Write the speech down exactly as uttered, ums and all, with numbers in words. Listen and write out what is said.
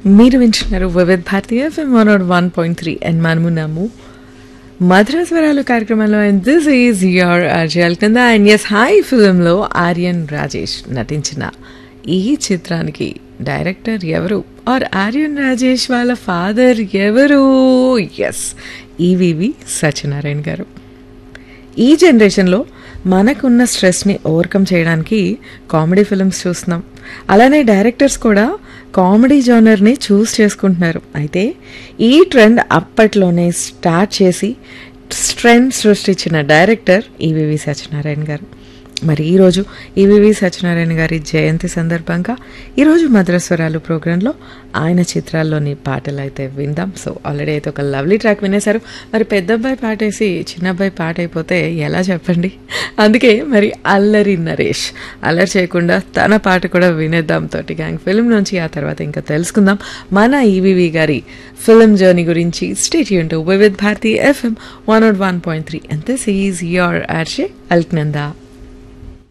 మీరు వింటున్నారు వివిధ భారతీయ FM one not one point three and మనమున్నాము మధుర స్వరాలు కార్యక్రమంలో. అండ్ దిస్ ఈజ్ యువర్ అర్జల్ కింద. అండ్ ఎస్ హాయ్ ఫిలింలో ఆర్యన్ రాజేష్ నటించిన ఈ చిత్రానికి డైరెక్టర్ ఎవరు ఆర్ ఆర్యన్ రాజేష్ వాళ్ళ ఫాదర్ ఎవరు? ఎస్, ఈవివి సత్యనారాయణ గారు. ఈ జనరేషన్లో మనకున్న స్ట్రెస్ని ఓవర్కమ్ చేయడానికి కామెడీ ఫిల్మ్స్ చూస్తున్నాం. అలానే డైరెక్టర్స్ కూడా కామెడీ జానర్ని చూస్ చేసుకుంటున్నారు. అయితే ఈ ట్రెండ్ అప్పట్లోనే స్టార్ట్ చేసి ట్రెండ్ సృష్టించిన డైరెక్టర్ ఈవివి సత్యనారాయణ గారు. మరి ఈరోజు ఈవివి సత్యనారాయణ గారి జయంతి సందర్భంగా ఈరోజు మధురస్వరాలు ప్రోగ్రాంలో ఆయన చిత్రాల్లోని పాటలు అయితే విందాం. సో ఆల్రెడీ అయితే ఒక లవ్లీ ట్రాక్ వినేశారు. మరి పెద్దబ్బాయి పాటేసి చిన్నబ్బాయి పాట అయిపోతే ఎలా చెప్పండి? అందుకే మరి అల్లరి నరేష్ అల్లరి చేయకుండా తన పాట కూడా వినేద్దాం తోటి గ్యాంగ్ ఫిల్మ్ నుంచి. ఆ తర్వాత ఇంకా తెలుసుకుందాం మన ఈవివి గారి ఫిల్మ్ జర్నీ గురించి. స్టే ట్యూన్ టు వివిధ Bharati FM one not one point three and this is your RJ Alaknanda.